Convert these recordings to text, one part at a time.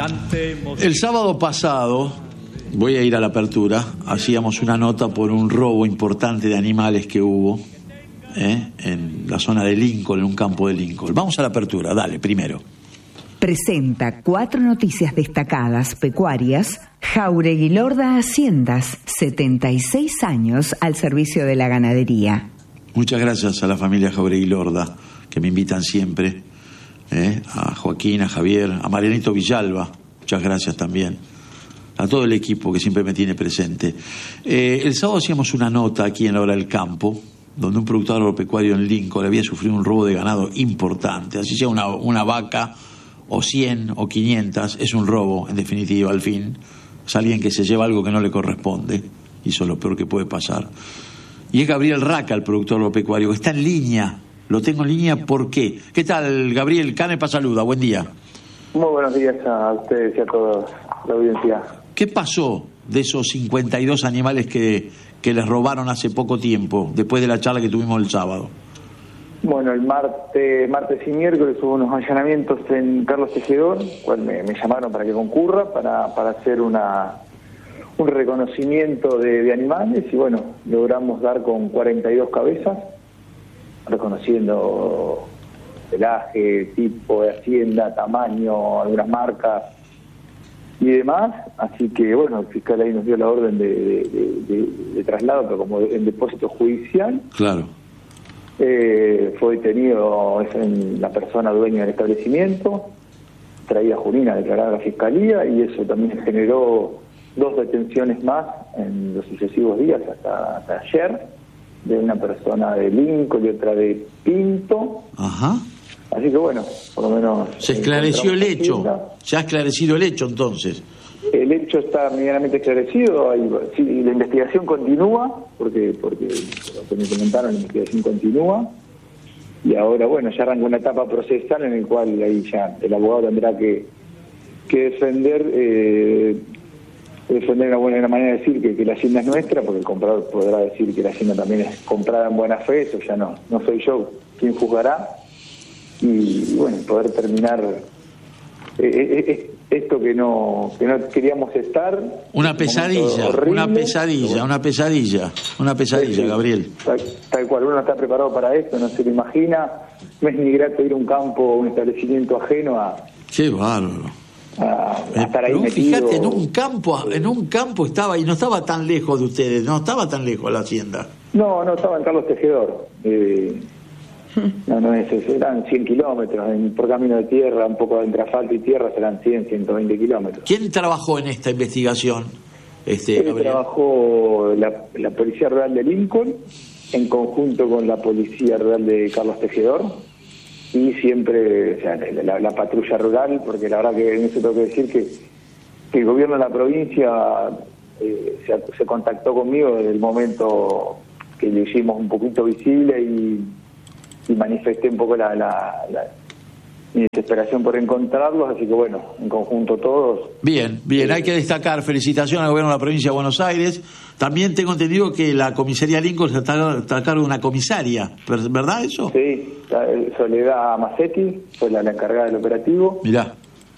El sábado pasado, voy a ir a la apertura, hacíamos una nota por un robo importante de animales que hubo en la zona de Lincoln, en un campo de Lincoln. Vamos a la apertura, dale, primero. Presenta 4 noticias destacadas pecuarias. Jáuregui Lorda Haciendas, 76 años al servicio de la ganadería. Muchas gracias a la familia Jáuregui Lorda, que me invitan siempre, a Joaquín, a Javier, a Marianito Villalba, muchas gracias también, a todo el equipo que siempre me tiene presente. El sábado hacíamos una nota aquí en la Hora del Campo, donde un productor agropecuario en Lincoln había sufrido un robo de ganado importante, así sea una vaca, o 100 o 500, es un robo, en definitiva, al fin. Es alguien que se lleva algo que no le corresponde, y eso es lo peor que puede pasar. Y es Gabriel Raca, el productor agropecuario, que está en línea. Lo tengo en línea, ¿por qué? ¿Qué tal, Gabriel? Canepa saluda, buen día. Muy buenos días a ustedes y a toda la audiencia. ¿Qué pasó de esos 52 animales que les robaron hace poco tiempo, después de la charla que tuvimos el sábado? Bueno, el martes y miércoles hubo unos allanamientos en Carlos Tejedor, cual me llamaron para que concurra, para hacer un reconocimiento de animales, y bueno, logramos dar con 42 cabezas, reconociendo pelaje, tipo de hacienda, tamaño, algunas marcas y demás. Así que bueno, el fiscal ahí nos dio la orden de traslado, pero como en depósito judicial. Claro. Fue detenido la persona dueña del establecimiento, traía a Junín a declarar a la fiscalía, y eso también generó 2 detenciones más en los sucesivos días hasta ayer, de una persona de Lincoln y otra de Pinto. Ajá. Así que bueno, por lo menos se esclareció el hecho. Se ha esclarecido el hecho, entonces. El hecho está medianamente esclarecido. Sí, la investigación continúa, porque lo que me comentaron, la investigación continúa, y ahora bueno, ya arranca una etapa procesal en el cual ahí ya el abogado tendrá que defender una buena manera de decir que la hacienda es nuestra, porque el comprador podrá decir que la hacienda también es comprada en buena fe. Eso ya no soy yo quien juzgará, y bueno, poder terminar esto que no queríamos estar. Una pesadilla, sí, Gabriel. Tal cual, uno no está preparado para esto, no se lo imagina. No es ni grato ir a un campo, un establecimiento ajeno a... Qué bárbaro. A estar ahí metido. Fíjate, en un campo estaba, y no estaba tan lejos de ustedes, no estaba tan lejos la hacienda. No, estaba en Carlos Tejedor. No es eso, eran 100 kilómetros por camino de tierra, un poco entre asfalto y tierra serán 100, 120 kilómetros. ¿Quién trabajó en esta investigación? Trabajó la Policía Rural de Lincoln en conjunto con la Policía Rural de Carlos Tejedor, y siempre, o sea, la patrulla rural, porque la verdad que en eso tengo que decir que el gobierno de la provincia se contactó conmigo desde el momento que lo hicimos un poquito visible, y manifesté un poco mi desesperación por encontrarlos, así que bueno, en conjunto todos. Bien, hay que destacar, felicitaciones al gobierno de la provincia de Buenos Aires. También tengo entendido que la comisaría Lincoln está a cargo de una comisaria, ¿verdad eso? Sí, Soledad Macetti fue la encargada del operativo. Mirá.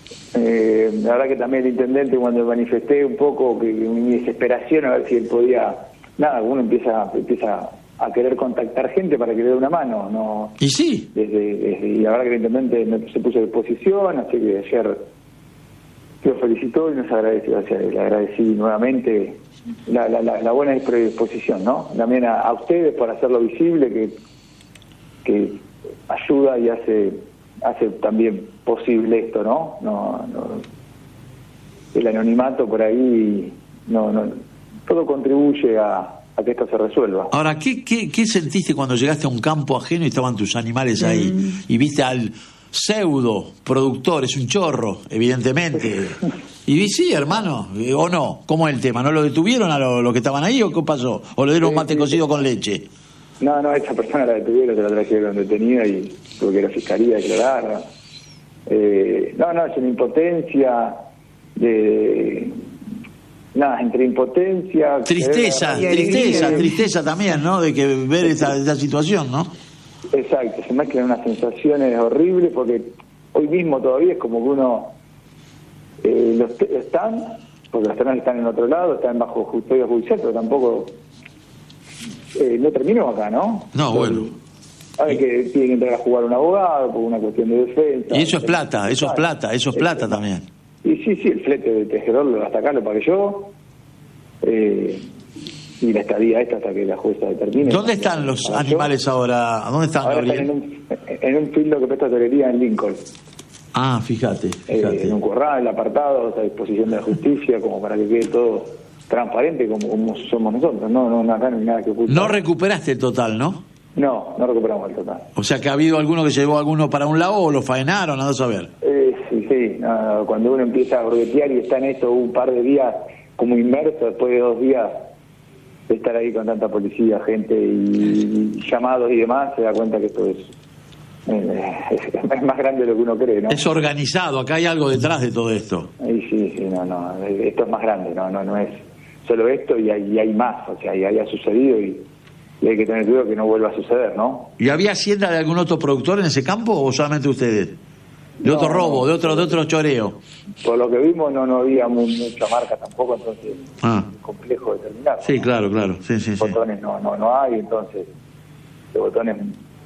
La verdad que también el intendente, cuando manifesté un poco que mi desesperación, a ver si él podía... Nada, uno empieza a querer contactar gente para que le dé una mano, ¿no? Y sí. Y la verdad que el intendente se puso a disposición, así que ayer lo felicitó y nos agradeció, le agradecí nuevamente la buena predisposición, ¿no? También a ustedes por hacerlo visible, que ayuda y hace también posible esto, ¿no? No el anonimato por ahí, todo contribuye a que esto se resuelva. Ahora, ¿qué sentiste cuando llegaste a un campo ajeno y estaban tus animales ahí? Y viste al pseudo productor, es un chorro, evidentemente. Y sí, hermano, ¿o no? ¿Cómo es el tema? ¿No lo detuvieron a los que estaban ahí o qué pasó? ¿O le dieron un mate cocido con leche? No, esa persona la detuvieron, se la trajeron detenida y tuvo que ir a la fiscalía a declarar. Es una impotencia entre impotencia, tristeza también, ¿no? De que ver esa situación, ¿no? Exacto, se mezclan unas sensaciones horribles, porque hoy mismo todavía es como que uno Están, porque los terrenos están en otro lado, están bajo custodia judicial, pero tampoco no terminó acá, ¿no? No, bueno. Sabe que tienen que entrar a jugar un abogado por una cuestión de defensa. Y eso es plata, eso es plata también. Y sí, el flete de Tejedor hasta acá lo pagué yo. Y la estadía esta hasta que la jueza determine. ¿Dónde están los animales ahora? ¿Dónde están, ahora Gabriel? Están en un fildo que presta torería en Lincoln. Ah, fíjate. En un corral, apartados, a disposición de la justicia, como para que quede todo transparente como somos nosotros. No, acá no hay nada que ocultar. No recuperaste el total, ¿no? No recuperamos el total. O sea que ha habido alguno que llevó alguno para un lado o lo faenaron, a saber. Sí. Cuando uno empieza a borguetear y está en esto un par de días como inmerso, después de 2 días de estar ahí con tanta policía, gente y llamados y demás, se da cuenta que esto es más grande de lo que uno cree, ¿no? Es organizado, acá hay algo detrás de todo esto. Sí, no, esto es más grande, no es solo esto y hay más, o sea, ya ha sucedido y hay que tener cuidado que no vuelva a suceder, ¿no? ¿Y había hacienda de algún otro productor en ese campo o solamente ustedes? ¿De otro robo, de otro choreo? Por lo que vimos no había mucha marca tampoco, entonces es complejo determinar. Sí, ¿no? Claro. Sí. Botones no hay, entonces los botones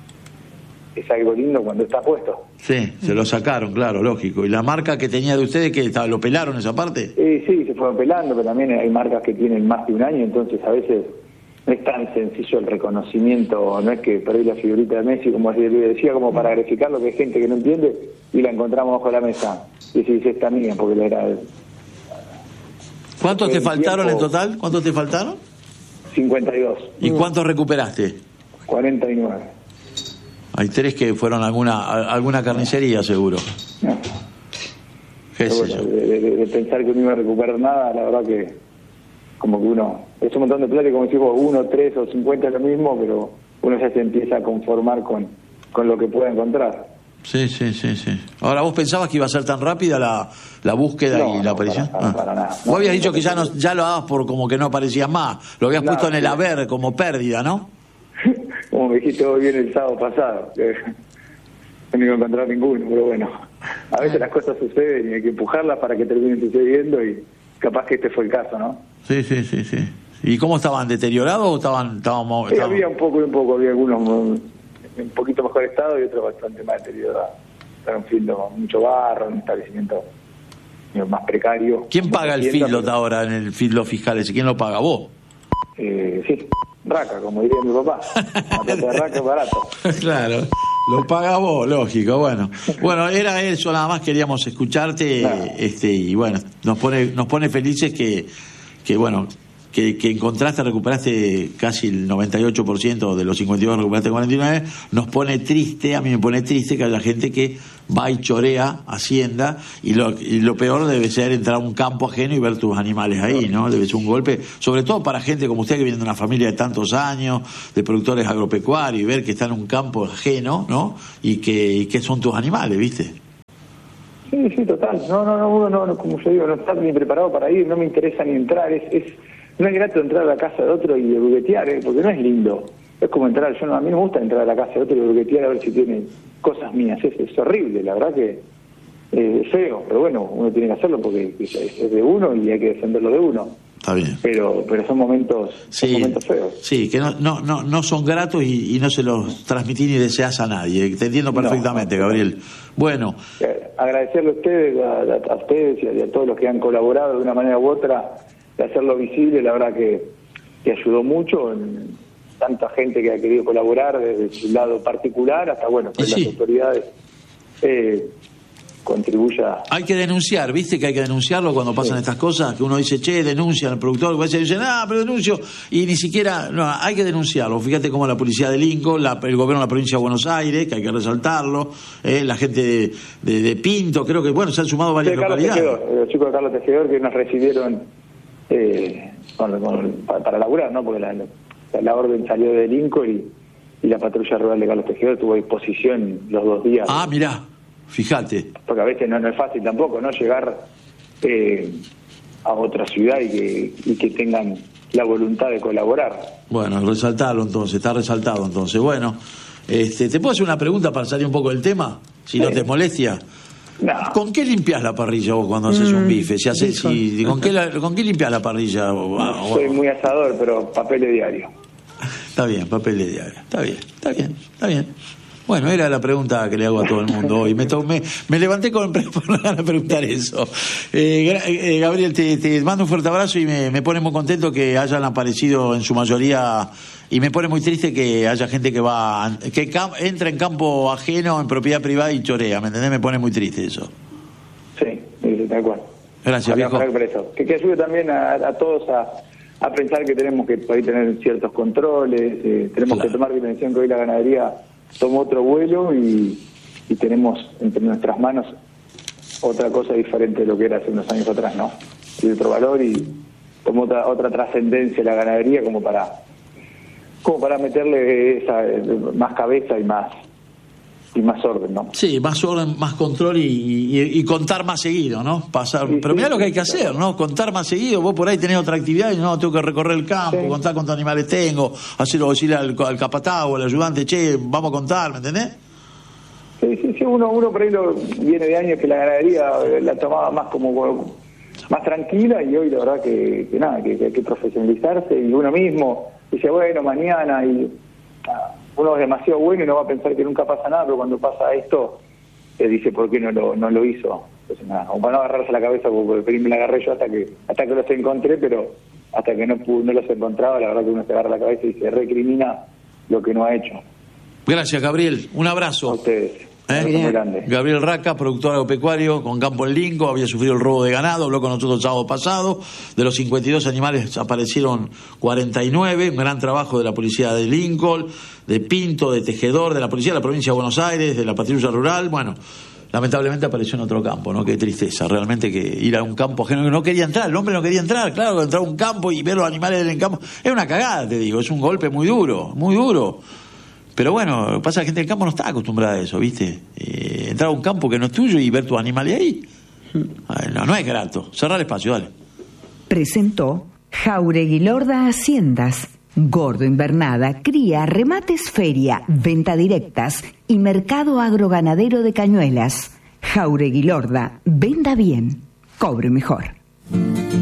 es algo lindo cuando está puesto. Sí, se lo sacaron, claro, lógico. ¿Y la marca que tenía de ustedes, que lo pelaron esa parte? Sí, se fueron pelando, pero también hay marcas que tienen más de un año, entonces a veces no es tan sencillo el reconocimiento, no es que perdí la figurita de Messi, como decía, como para graficar lo que hay gente que no entiende y la encontramos bajo la mesa. Y si dice esta mía, porque la era... ¿Cuántos te faltaron en total? ¿Cuántos te faltaron? 52. ¿Y cuántos recuperaste? 49. Hay 3 que fueron alguna carnicería, seguro. No. ¿Qué sé yo? De pensar que no iba a recuperar nada, la verdad que como que uno... Es un montón de plata y como decimos, 1, 3 o 50 es lo mismo, pero uno ya se empieza a conformar con lo que pueda encontrar. Sí. Ahora, ¿vos pensabas que iba a ser tan rápida la búsqueda y la aparición? Para nada. Vos habías dicho que ya lo dabas por como que no aparecía más. Lo habías puesto en el haber como pérdida, ¿no? Como me dijiste hoy bien el sábado pasado, que no iba a encontrar ninguno, pero bueno, a veces las cosas suceden y hay que empujarlas para que terminen sucediendo y capaz que este fue el caso, ¿no? Sí. ¿Y cómo estaban? ¿Deteriorados o estaban? Había un poco, había algunos en un poquito mejor estado y otros bastante más deteriorados. Estaba un fildo con mucho barro, un establecimiento más precario. ¿Quién paga el feedlot ahora en el feedlot fiscal ese? ¿Quién lo paga? ¿Vos? Sí, Raca, como diría mi papá. La plata de Raca es barato. Claro, lo paga vos, lógico. Bueno, era eso, nada más queríamos escucharte. Y bueno, nos pone felices que encontraste, recuperaste casi el 98% de los 52, recuperaste 49. Nos pone triste, a mí me pone triste que haya gente que va y chorea Hacienda y lo peor debe ser entrar a un campo ajeno y ver tus animales ahí, ¿no? Debe ser un golpe, sobre todo para gente como usted que viene de una familia de tantos años, de productores agropecuarios, y ver que está en un campo ajeno, ¿no? Y que son tus animales, ¿viste? Sí, total. Uno no, como yo digo, no está ni preparado para ir, no me interesa ni entrar, no es grato entrar a la casa de otro y burguetear, porque no es lindo. Es como entrar, a mí me gusta entrar a la casa de otro y burguetear a ver si tiene cosas mías. Es horrible, la verdad que es feo, pero bueno, uno tiene que hacerlo porque es de uno y hay que defenderlo de uno. Está bien. Pero son momentos feos. Sí, que no son gratos y no se los transmitís ni deseas a nadie. Te entiendo perfectamente, Gabriel. Bueno. Agradecerle a ustedes y a todos los que han colaborado de una manera u otra de hacerlo visible, la verdad que ayudó mucho, tanta gente que ha querido colaborar desde su lado particular hasta, las autoridades contribuya. Hay que denunciar, ¿viste? Que hay que denunciarlo cuando pasan estas cosas, que uno dice, denuncian al productor, que a veces dicen, pero denuncio, y ni siquiera, no, hay que denunciarlo. Fíjate cómo la policía de Lincoln, el gobierno de la provincia de Buenos Aires, que hay que resaltarlo, la gente de Pinto, creo que, se han sumado varias localidades. Los chicos de Carlos Tejedor que nos recibieron para laburar, ¿no? Porque la orden salió de Lincoln y la patrulla rural de Carlos Tejedor tuvo a disposición los 2 días. Ah, mirá, fíjate. Porque a veces no es fácil tampoco, ¿no? Llegar a otra ciudad y que tengan la voluntad de colaborar. Bueno, resaltarlo entonces, está resaltado entonces. Bueno, ¿te puedo hacer una pregunta para salir un poco del tema? Si no te molestia. No. ¿Con qué limpias la parrilla vos cuando haces un bife? ¿Con qué limpias la parrilla? Soy muy asador, pero papel de diario. Está bien, papel de diario. Está bien. Bueno, era la pregunta que le hago a todo el mundo hoy. Me levanté con la ganas de preguntar eso. Gabriel, te mando un fuerte abrazo y me pone muy contento que hayan aparecido en su mayoría, y me pone muy triste que haya gente que entra en campo ajeno, en propiedad privada y chorea, ¿me entendés? Me pone muy triste eso. Sí, tal cual. Gracias, viejo. Que ayude también a todos a pensar que tenemos que ahí tener ciertos controles, tenemos que tomar dimensión que hoy la ganadería tomó otro vuelo y tenemos entre nuestras manos otra cosa diferente de lo que era hace unos años atrás, ¿no? Y otro valor y tomó otra trascendencia la ganadería como para meterle más cabeza y más orden, ¿no? Sí, más orden, más control y contar más seguido, ¿no? Pero mirá lo que hay que hacer, ¿no? Contar más seguido. Vos por ahí tenés otra actividad y no, tengo que recorrer el campo, contar cuántos animales tengo, decirle al capataz o al ayudante, che, vamos a contar, ¿me entendés? Sí, uno por ahí viene de años que la ganadería la tomaba más más tranquila, y hoy la verdad que hay que profesionalizarse, y uno mismo dice, bueno, mañana, y uno es demasiado bueno y no va a pensar que nunca pasa nada, pero cuando pasa esto, dice, ¿por qué no lo hizo? Entonces, nada, como para no agarrarse la cabeza, porque me la agarré yo hasta que los encontré, pero hasta que no los encontraba, la verdad que uno se agarra la cabeza y se recrimina lo que no ha hecho. Gracias, Gabriel. Un abrazo. A ustedes. Muy grande. Gabriel Raca, productor agropecuario con campo en Lincoln, había sufrido el robo de ganado, habló con nosotros el sábado pasado. De los 52 animales aparecieron 49, un gran trabajo de la policía de Lincoln, de Pinto, de Tejedor, de la policía de la provincia de Buenos Aires, de la patrulla rural. Bueno, lamentablemente apareció en otro campo, ¿no? Qué tristeza, realmente, que ir a un campo ajeno, que no quería entrar, el hombre no quería entrar, claro, entrar a un campo y ver los animales en el campo, es una cagada, te digo, es un golpe muy duro, muy duro. Pero bueno, lo que pasa es que la gente del campo no está acostumbrada a eso, ¿viste? Entrar a un campo que no es tuyo y ver tus animales ahí. No es grato. Cerrar el espacio, dale. Presentó Jáuregui Lorda Haciendas. Gordo Invernada, cría, remates, feria, venta directas y mercado agroganadero de Cañuelas. Jáuregui Lorda, venda bien, cobre mejor.